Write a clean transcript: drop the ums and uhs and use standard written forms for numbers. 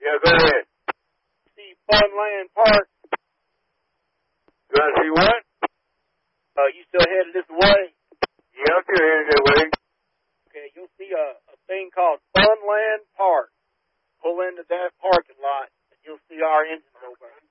Yeah, go ahead. See Funland Park. You want to see what? You still headed this way? Yeah, I'm still headed that way. Okay, you'll see a thing called Funland Park. Pull into that parking lot, and you'll see our engine over.